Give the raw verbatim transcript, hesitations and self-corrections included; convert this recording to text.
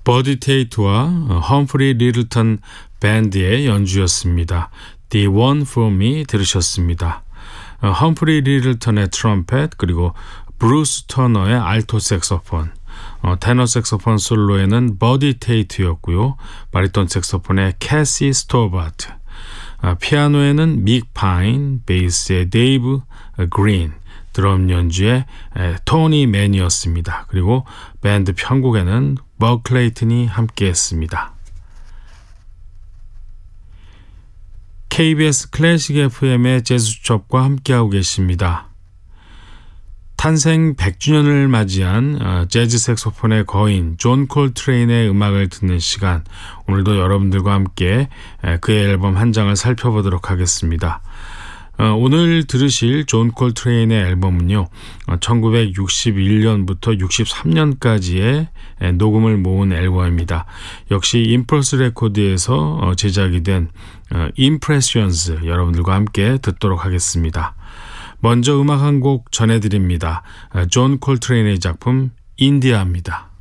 버디 테이트와 험프리 리들턴 밴드의 연주였습니다. The One for Me 들으셨습니다. 험프리 리들턴의 트럼펫 그리고 브루스 터너의 알토 색소폰, 어, 테너 색소폰 솔로에는 버디 테이트였고요. 바리톤 색소폰의 캐시 스토바트, 어, 피아노에는 믹 파인, 베이스의 데이브 그린, 드럼 연주의 에, 토니 맨이었습니다. 그리고 밴드 편곡에는 버 클레이튼이 함께했습니다. 케이비에스 클래식 에프엠의 재즈 수첩과 함께하고 계십니다. 탄생 백 주년을 맞이한 어, 재즈 색소폰의 거인 존 콜트레인의 음악을 듣는 시간, 오늘도 여러분들과 함께 에, 그의 앨범 한 장을 살펴보도록 하겠습니다. 어, 오늘 들으실 존 콜트레인의 앨범은요, 어, 천구백육십일 년부터 육십삼 년까지의 에, 녹음을 모은 앨범입니다. 역시 임펄스 레코드에서 어, 제작이 된 어, Impressions, 여러분들과 함께 듣도록 하겠습니다. 먼저 음악 한 곡 전해드립니다. 어, 존 콜트레인의 작품 인디아입니다.